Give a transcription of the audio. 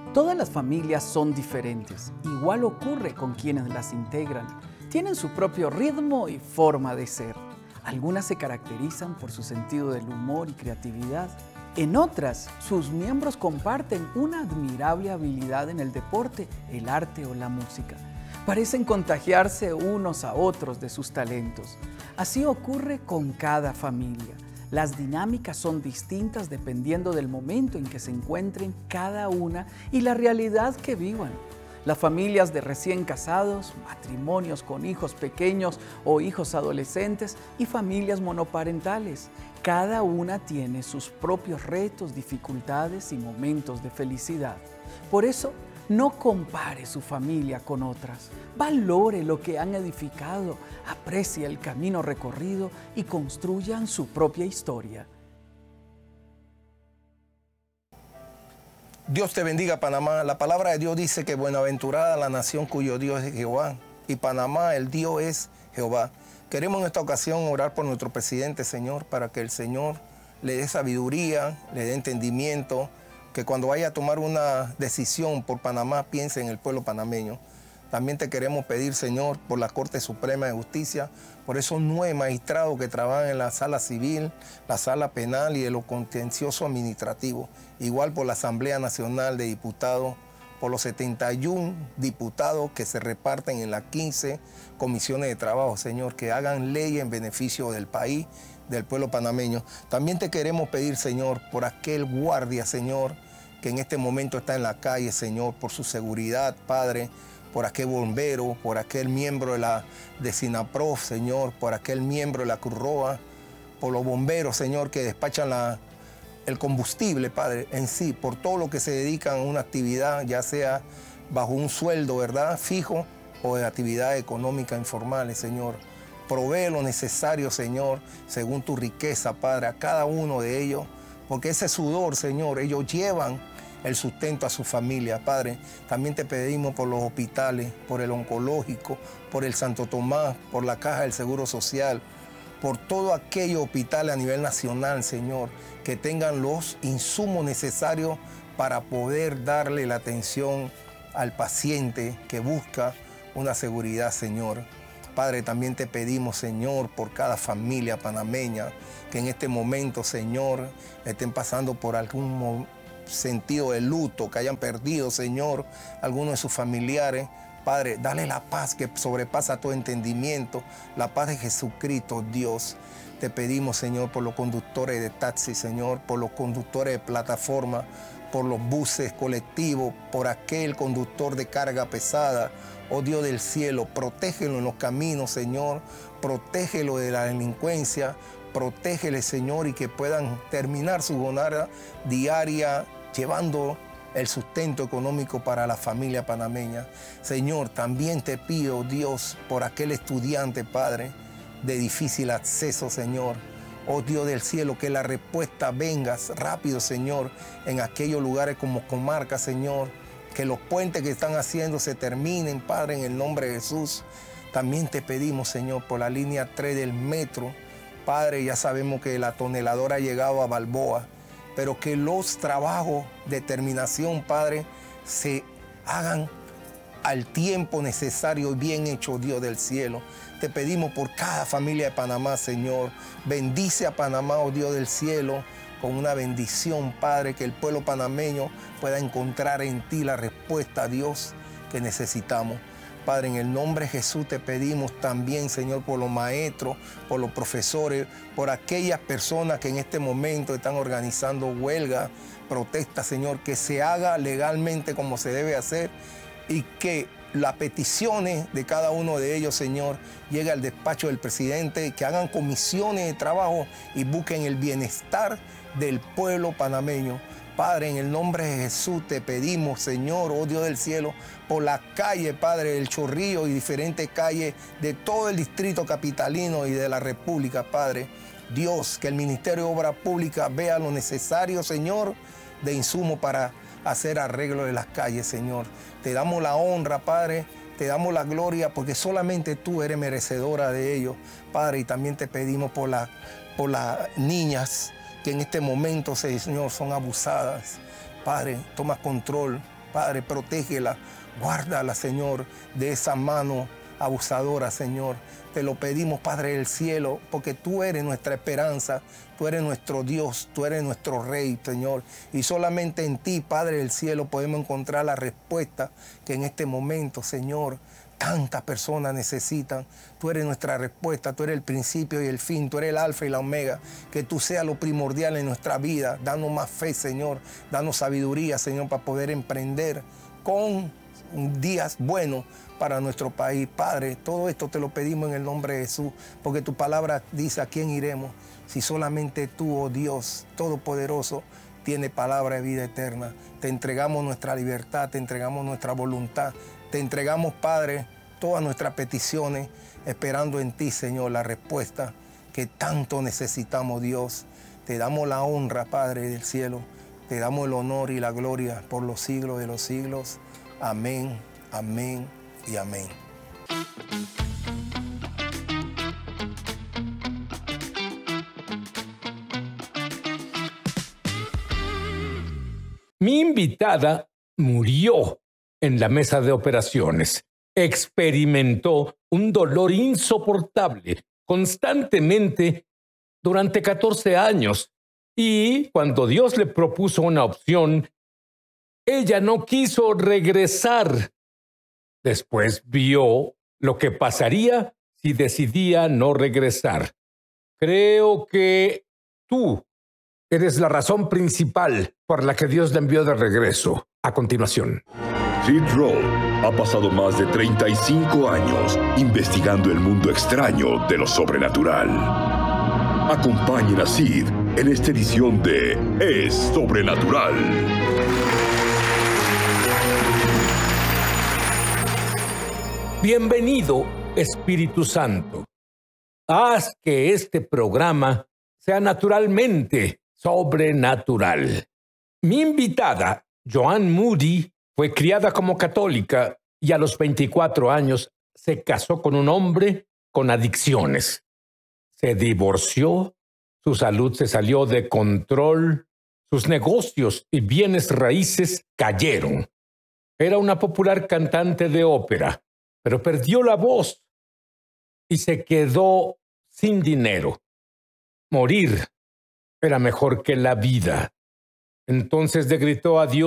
Todas las familias son diferentes. Igual ocurre con quienes las integran. Tienen su propio ritmo y forma de ser. Algunas se caracterizan por su sentido del humor y creatividad. En otras, sus miembros comparten una admirable habilidad en el deporte, el arte o la música. Parecen contagiarse unos a otros de sus talentos. Así ocurre con cada familia. Las dinámicas son distintas dependiendo del momento en que se encuentren cada una y la realidad que vivan. Las familias de recién casados, matrimonios con hijos pequeños o hijos adolescentes y familias monoparentales. Cada una tiene sus propios retos, dificultades y momentos de felicidad. Por eso, no compare su familia con otras. Valore lo que han edificado, aprecie el camino recorrido y construyan su propia historia. Dios te bendiga, Panamá. La palabra de Dios dice que bienaventurada la nación cuyo Dios es Jehová. Y Panamá, el Dios es Jehová. Queremos en esta ocasión orar por nuestro presidente, Señor, para que el Señor le dé sabiduría, le dé entendimiento, que cuando vaya a tomar una decisión por Panamá, piense en el pueblo panameño. También te queremos pedir, Señor, por la Corte Suprema de Justicia, por esos 9 magistrados que trabajan en la sala civil, la sala penal y de lo contencioso administrativo. Igual por la Asamblea Nacional de Diputados, por los 71 diputados que se reparten en las 15 comisiones de trabajo, Señor, que hagan leyes en beneficio del país, del pueblo panameño. También te queremos pedir, Señor, por aquel guardia, Señor, que en este momento está en la calle, Señor, por su seguridad, Padre, por aquel bombero, por aquel miembro de SINAPROF, Señor, por aquel miembro de la Cruz Roja, por los bomberos, Señor, que despachan el combustible, Padre, en sí, por todo lo que se dedican a una actividad, ya sea bajo un sueldo, ¿verdad?, fijo, o de actividades económicas informales, Señor. Provee lo necesario, Señor, según tu riqueza, Padre, a cada uno de ellos, porque ese sudor, Señor, ellos llevan el sustento a su familia, Padre. También te pedimos por los hospitales, por el oncológico, por el Santo Tomás, por la Caja del Seguro Social, por todo aquellos hospitales a nivel nacional, Señor, que tengan los insumos necesarios para poder darle la atención al paciente que busca una seguridad, Señor. Padre, también te pedimos, Señor, por cada familia panameña que en este momento, Señor, estén pasando por algún sentido de luto, que hayan perdido, Señor, algunos de sus familiares. Padre, dale la paz que sobrepasa todo entendimiento, la paz de Jesucristo, Dios. Te pedimos, Señor, por los conductores de taxi, Señor, por los conductores de plataforma, por los buses colectivos, por aquel conductor de carga pesada. Oh Dios del cielo, protégelo en los caminos, Señor, protégelo de la delincuencia, protégele, Señor, y que puedan terminar su jornada diaria llevando el sustento económico para la familia panameña. Señor, también te pido, Dios, por aquel estudiante, Padre, de difícil acceso, Señor. Oh Dios del cielo, que la respuesta venga rápido, Señor, en aquellos lugares como comarca, Señor. Que los puentes que están haciendo se terminen, Padre, en el nombre de Jesús. También te pedimos, Señor, por la línea 3 del metro. Padre, ya sabemos que la toneladora ha llegado a Balboa, pero que los trabajos de terminación, Padre, se hagan al tiempo necesario y bien hecho, Dios del cielo. Te pedimos por cada familia de Panamá, Señor. Bendice a Panamá, oh Dios del cielo, con una bendición, Padre, que el pueblo panameño pueda encontrar en ti la respuesta, Dios, que necesitamos. Padre, en el nombre de Jesús te pedimos también, Señor, por los maestros, por los profesores, por aquellas personas que en este momento están organizando huelga, protesta, Señor, que se haga legalmente como se debe hacer y que las peticiones de cada uno de ellos, Señor, lleguen al despacho del presidente, que hagan comisiones de trabajo y busquen el bienestar del pueblo panameño. Padre, en el nombre de Jesús te pedimos, Señor, oh Dios del cielo, por la calle, Padre, del Chorrillo y diferentes calles de todo el distrito capitalino y de la República, Padre. Dios, que el Ministerio de Obras Públicas vea lo necesario, Señor, de insumo para hacer arreglo de las calles, Señor. Te damos la honra, Padre, te damos la gloria, porque solamente tú eres merecedora de ello, Padre. Y también te pedimos por las niñas que en este momento, Señor, son abusadas. Padre, toma control Padre, protégela, guárdala, Señor, de esa mano abusadora, Señor. Te lo pedimos, Padre del cielo, porque tú eres nuestra esperanza, tú eres nuestro Dios, tú eres nuestro Rey, Señor. Y solamente en ti, Padre del cielo, podemos encontrar la respuesta que en este momento, Señor, tantas personas necesitan. Tú eres nuestra respuesta, tú eres el principio y el fin, tú eres el alfa y la omega. Que tú seas lo primordial en nuestra vida. Danos más fe, Señor. Danos sabiduría, Señor, para poder emprender con días buenos para nuestro país. Padre, todo esto te lo pedimos en el nombre de Jesús, porque tu palabra dice: ¿a quién iremos? Si solamente tú, oh Dios Todopoderoso, tiene palabra de vida eterna. Te entregamos nuestra libertad, te entregamos nuestra voluntad, te entregamos, Padre, todas nuestras peticiones, esperando en ti, Señor, la respuesta que tanto necesitamos, Dios. Te damos la honra, Padre del cielo, te damos el honor y la gloria por los siglos de los siglos. Amén, amén y amén. Mi invitada murió en la mesa de operaciones. Experimentó un dolor insoportable constantemente durante 14 años. Y cuando Dios le propuso una opción, ella no quiso regresar. Después vio lo que pasaría si decidía no regresar. Creo que tú eres la razón principal por la que Dios la envió de regreso. A continuación. Sid Roth ha pasado más de 35 años investigando el mundo extraño de lo sobrenatural. Acompañen a Sid en esta edición de Es Sobrenatural. Bienvenido, Espíritu Santo. Haz que este programa sea naturalmente sobrenatural. Mi invitada, Joanne Moody, fue criada como católica y a los 24 años se casó con un hombre con adicciones. Se divorció, su salud se salió de control, sus negocios y bienes raíces cayeron. Era una popular cantante de ópera, pero perdió la voz y se quedó sin dinero. Morir era mejor que la vida. Entonces le gritó a Dios: